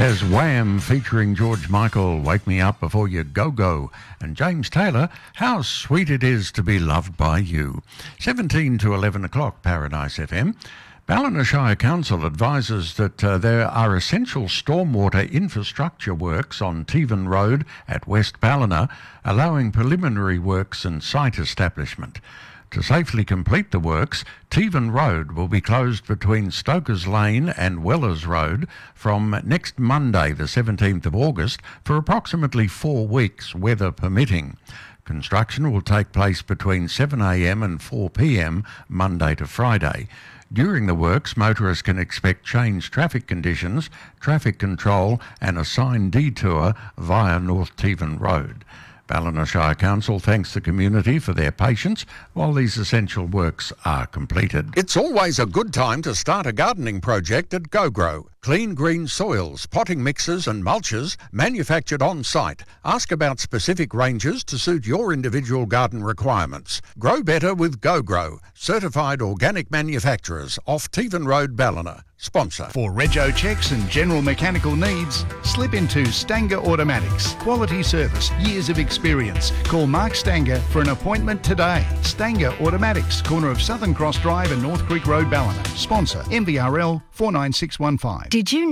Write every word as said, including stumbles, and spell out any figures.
There's Wham featuring George Michael, Wake Me Up Before You Go Go, and James Taylor, How Sweet It Is to Be Loved by You. seventeen to eleven o'clock, Paradise F M. Ballina Shire Council advises that uh, there are essential stormwater infrastructure works on Tevan Road at West Ballina, allowing preliminary works and site establishment. To safely complete the works, Tevan Road will be closed between Stokers Lane and Wellers Road from next Monday, the seventeenth of August, for approximately four weeks, weather permitting. Construction will take place between seven a m and four p m Monday to Friday. During the works, motorists can expect changed traffic conditions, traffic control and a signed detour via North Tevan Road. Ballina Shire Council thanks the community for their patience while these essential works are completed. It's always a good time to start a gardening project at GoGrow. Clean green soils, potting mixes and mulches manufactured on site. Ask about specific ranges to suit your individual garden requirements. Grow better with GoGrow, certified organic manufacturers off Tevan Road, Ballina. Sponsor. For rego checks and general mechanical needs, slip into Stanger Automatics. Quality service, years of experience. Call Mark Stanger for an appointment today. Stanger Automatics, corner of Southern Cross Drive and North Creek Road, Ballina. Sponsor M V R L four nine six one five. Did you